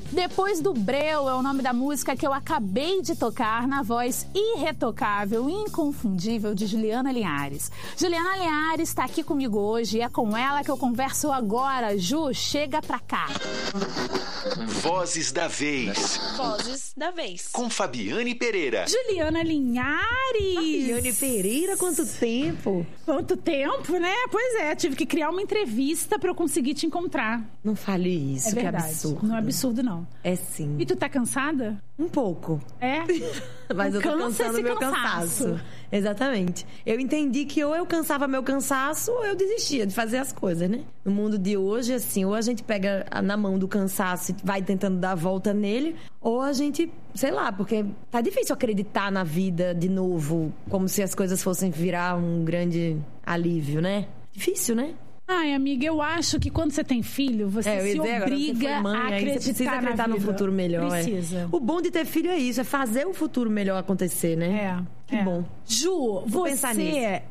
Depois do Breu é o nome da música que eu acabei de tocar na voz irretocável e inconfundível de Juliana Linhares. Juliana Linhares está aqui comigo hoje e é com ela que eu converso agora. Ju, chega pra cá. Vozes da Vez. Vozes da Vez. Com Fabiane Pereira. Juliana Linhares. Fabiane Pereira, quanto tempo? Quanto tempo, né? Pois é, tive que criar uma entrevista pra eu conseguir te encontrar. Não fale isso, É verdade. que absurdo. Não é absurdo, não. É sim. E tu tá cansada? Um pouco. É? Mas eu tô Cansa cansando esse meu cansaço. Exatamente. Eu entendi que ou eu cansava meu cansaço ou eu desistia de fazer as coisas, né? No mundo de hoje, assim, ou a gente pega na mão do cansaço e vai tentando dar a volta nele, ou a gente, sei lá, porque tá difícil acreditar na vida de novo, como se as coisas fossem virar um grande alívio, né? Difícil, né? Ai, amiga, eu acho que quando você tem filho, você se obriga a acreditar você precisa acreditar na no vida. futuro melhor. Precisa. O bom de ter filho é isso, é fazer o futuro melhor acontecer, né? Que bom. Ju, pensar você nisso.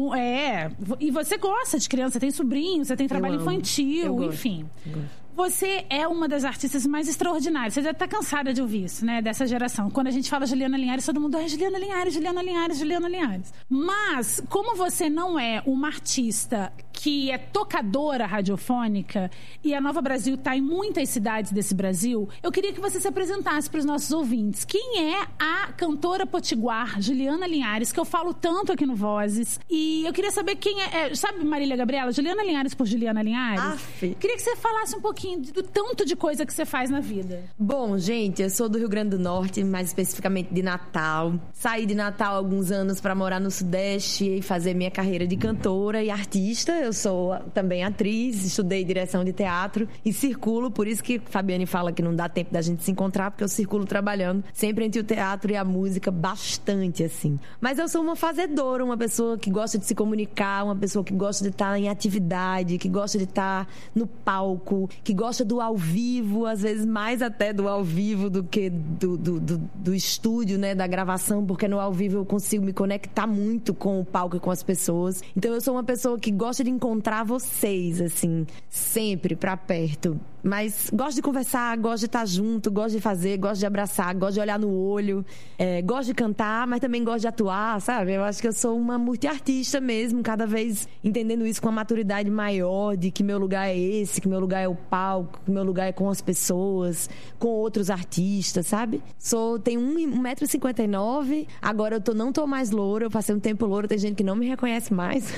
e você gosta de criança, você tem sobrinho, você tem trabalho infantil, enfim. Você é uma das artistas mais extraordinárias. Você já tá cansada de ouvir isso, né? Dessa geração. Quando a gente fala Juliana Linhares, todo mundo é Juliana Linhares, Juliana Linhares, Juliana Linhares. Mas, como você não é uma artista que é tocadora radiofônica e a Nova Brasil tá em muitas cidades desse Brasil, eu queria que você se apresentasse para os nossos ouvintes. Quem é a cantora potiguar Juliana Linhares, que eu falo tanto aqui no Vozes? E eu queria saber quem sabe Marília Gabriela? Juliana Linhares por Juliana Linhares? Aff. Queria que você falasse um pouquinho do tanto de coisa que você faz na vida. Bom, gente, eu sou do Rio Grande do Norte, mais especificamente de Natal. Saí de Natal há alguns anos para morar no Sudeste e fazer minha carreira de cantora e artista. Eu sou também atriz, estudei direção de teatro e circulo, por isso que Fabiane fala que não dá tempo da gente se encontrar, porque eu circulo trabalhando sempre entre o teatro e a música bastante, assim. Mas eu sou uma fazedora, uma pessoa que gosta de se comunicar, uma pessoa que gosta de estar em atividade, que gosta de estar no palco, que gosta do ao vivo, às vezes mais até do ao vivo do que do estúdio, né, da gravação, porque no ao vivo eu consigo me conectar muito com o palco e com as pessoas. Então eu sou uma pessoa que gosta de encontrar vocês, assim, sempre pra perto. Mas gosto de conversar, gosto de estar junto, gosto de fazer, gosto de abraçar, gosto de olhar no olho, gosto de cantar, mas também gosto de atuar, sabe? Eu acho que eu sou uma multiartista mesmo, cada vez entendendo isso com uma maturidade maior, de que meu lugar é esse, que meu lugar é o palco, que meu lugar é com as pessoas, com outros artistas, sabe? Tenho 1,59 m, agora não tô mais loura, eu passei um tempo loura, tem gente que não me reconhece mais.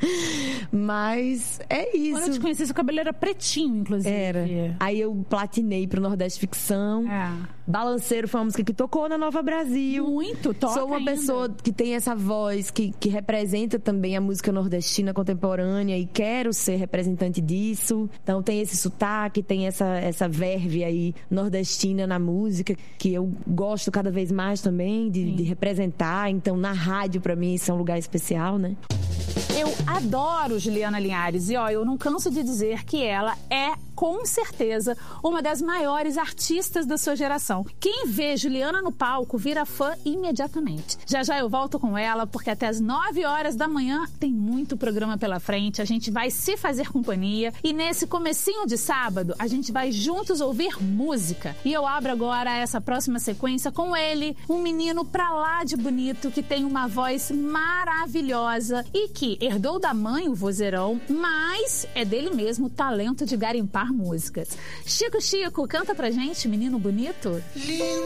Mas é isso. Quando eu te conheci, seu cabelo era pretinho, inclusive. Era. Aí eu platinei pro Nordeste Ficção. Balanceiro foi uma música que tocou na Nova Brasil. Muito, toca Sou uma ainda. pessoa que tem essa voz, que representa também a música nordestina contemporânea e quero ser representante disso. Então tem esse sotaque, tem essa verve aí nordestina na música, que eu gosto cada vez mais também de representar. Então na rádio, pra mim, isso é um lugar especial, né? Eu adoro Juliana Linhares e eu não canso de dizer que ela é, com certeza, uma das maiores artistas da sua geração. Quem vê Juliana no palco vira fã imediatamente. Já já eu volto com ela, porque até as 9 horas da manhã tem muito programa pela frente, a gente vai se fazer companhia e nesse comecinho de sábado a gente vai juntos ouvir música. E eu abro agora essa próxima sequência com ele, um menino pra lá de bonito, que tem uma voz maravilhosa e que herdou da mãe o vozeirão, mas é dele mesmo o talento de garimpar músicas. Chico, canta pra gente, menino bonito.